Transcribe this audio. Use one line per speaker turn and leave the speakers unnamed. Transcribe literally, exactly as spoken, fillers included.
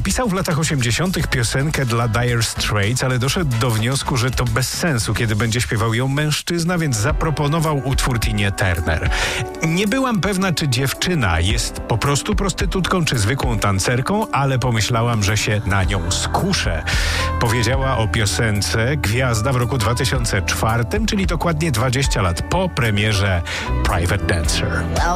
Napisał w latach osiemdziesiątych piosenkę dla Dire Straits, ale doszedł do wniosku, że to bez sensu, kiedy będzie śpiewał ją mężczyzna, więc zaproponował utwór Tinie Turner. Nie byłam pewna, czy dziewczyna jest po prostu prostytutką, czy zwykłą tancerką, ale pomyślałam, że się na nią skuszę. Powiedziała o piosence gwiazda w roku dwa tysiące czwartym, czyli dokładnie dwadzieścia lat po premierze Private Dancer.